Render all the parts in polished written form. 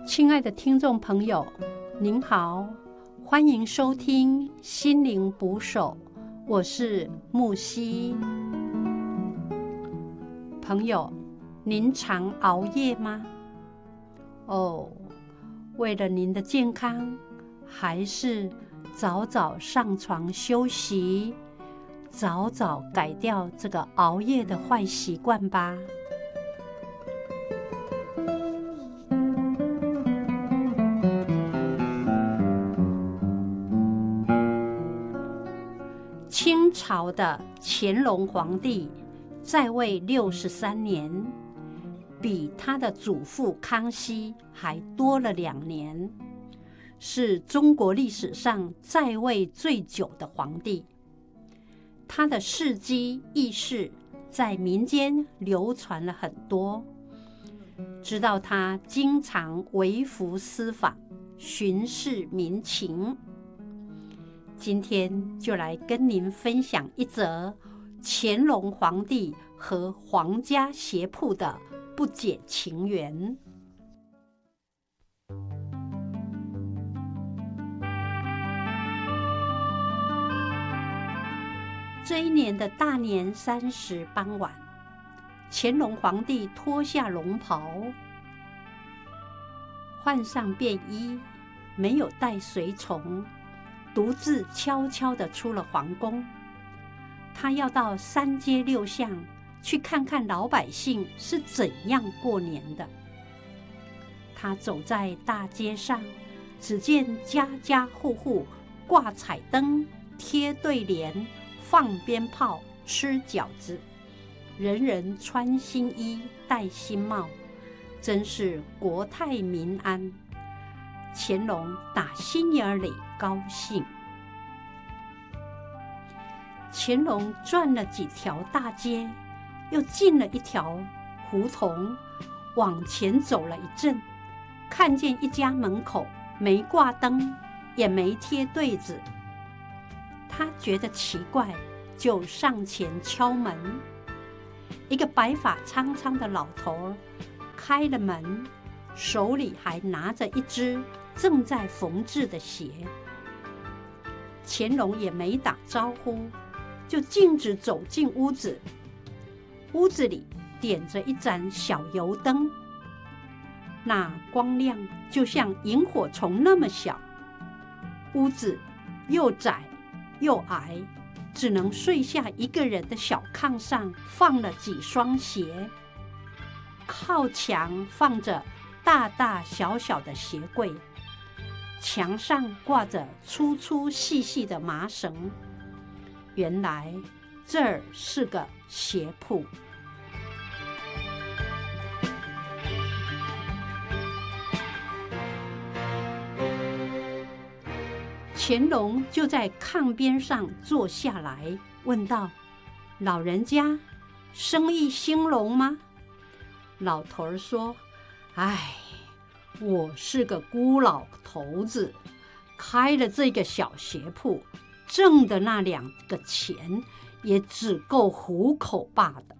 亲爱的听众朋友，您好，欢迎收听心灵捕手，我是木西。朋友，您常熬夜吗？为了您的健康，还是早早上床休息，早早改掉这个熬夜的坏习惯吧。清朝的乾隆皇帝在位63年，比他的祖父康熙还多了2年，是中国历史上在位最久的皇帝。他的事迹轶事在民间流传了很多，知道他经常微服私访，巡视民情。今天就来跟您分享一则乾隆皇帝和皇家鞋铺的不解情缘。这一年的大年30傍晚，乾隆皇帝脱下龙袍，换上便衣，没有带随从，独自悄悄地出了皇宫。他要到3街6巷去看看老百姓是怎样过年的。他走在大街上，只见家家户户挂彩灯、贴对联、放鞭炮、吃饺子，人人穿新衣、戴新帽，真是国泰民安。乾隆打心眼里高兴。乾隆转了几条大街，又进了一条胡同，往前走了一阵，看见一家门口没挂灯，也没贴对子。他觉得奇怪，就上前敲门。一个白发苍苍的老头开了门，手里还拿着一只正在缝制的鞋。乾隆也没打招呼，就径直走进屋子。屋子里点着一盏小油灯，那光亮就像萤火虫那么小。屋子又窄又矮，只能睡下一个人的小炕上放了几双鞋。靠墙放着大大小小的鞋柜，墙上挂着粗粗细细的麻绳。原来这儿是个鞋铺。乾隆就在炕边上坐下来，问道：“老人家，生意兴隆吗？”老头儿说：“我是个孤老头子，开了这个小鞋铺，挣的那2个钱也只够糊口罢的。”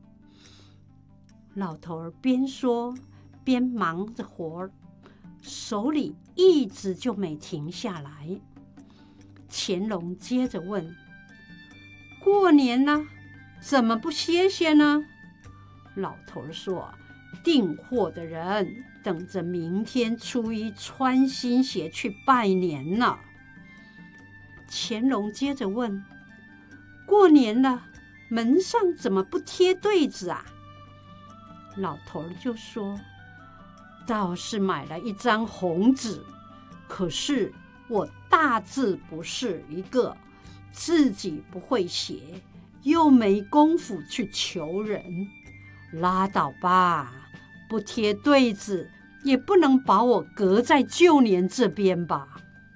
老头儿边说边忙着活儿，手里一直就没停下来。乾隆接着问：“过年了，怎么不歇歇呢？”老头儿说：“订货的人等着明天初1穿新鞋去拜年呢。”乾隆接着问：“过年了，门上怎么不贴对子啊？”老头儿就说：“倒是买了一张红纸，可是我大字不识一个，自己不会写，又没功夫去求人。拉倒吧，不贴对子也不能把我隔在旧年这边吧。”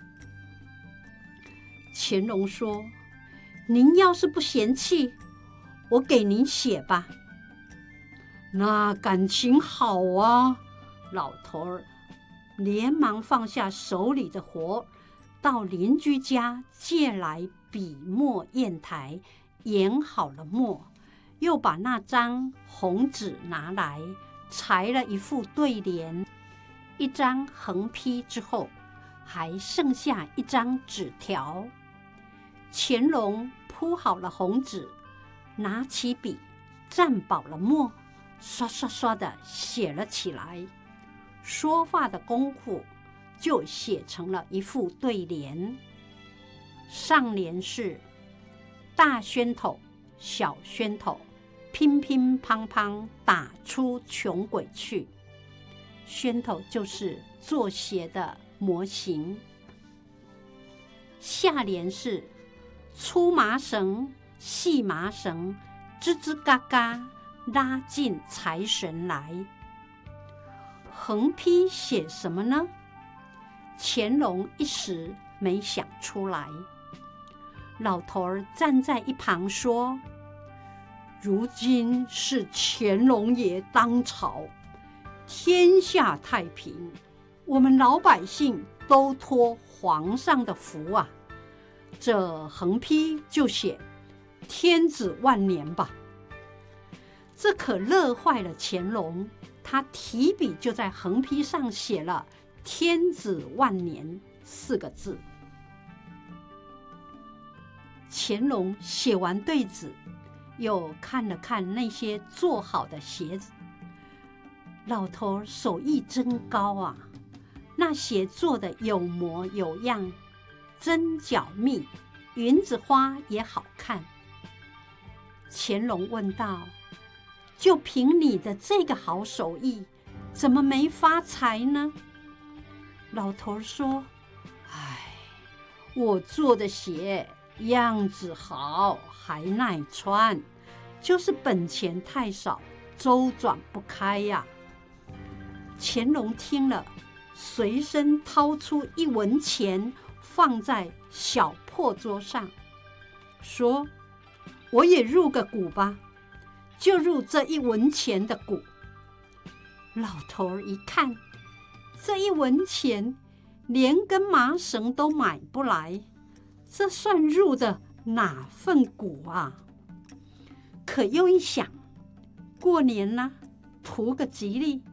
乾隆说：“您要是不嫌弃，我给您写吧。”那感情好啊！老头儿连忙放下手里的活，到邻居家借来笔墨砚台，研好了墨，又把那张红纸拿来，裁了一副对联， 一张横批之后，还剩下一张纸条。乾隆铺好了红纸，拿起笔，蘸饱了墨，刷刷刷地写了起来。说话的功夫，就写成了一副对联。上联是大宣头，小宣头，乒乒乓乓打出穷鬼去。宣头就是做鞋的模型。下联是粗麻绳，细麻绳，吱吱嘎嘎拉进财神来。横批写什么呢？乾隆一时没想出来。老头儿站在一旁说：如今是乾隆爷当朝，天下太平，我们老百姓都托皇上的福啊。这横批就写天子万年吧。这可乐坏了乾隆，他提笔就在横批上写了天子万年4个字。乾隆写完对子，又看了看那些做好的鞋子，老头手艺真高啊，那鞋做的有模有样，针脚密，云子花也好看。乾隆问道：就凭你的这个好手艺，怎么没发财呢？老头说：唉，我做的鞋样子好，还耐穿，就是本钱太少，周转不开呀。乾隆听了，随身掏出1文钱，放在小破桌上，说：我也入个股吧，就入这1文钱的股。老头儿一看，这1文钱连根麻绳都买不来，这算入的哪份股啊？可又一想，过年啦，图个吉利，